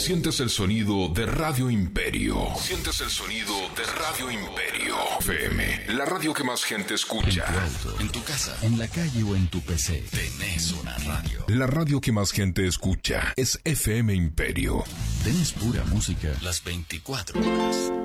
Sientes el sonido de Radio Imperio. Sientes el sonido de Radio Imperio. FM, la radio que más gente escucha. En tu auto, en tu casa, en la calle o en tu PC. Tenés una radio. La radio que más gente escucha es FM Imperio. Tenés pura música las 24 horas.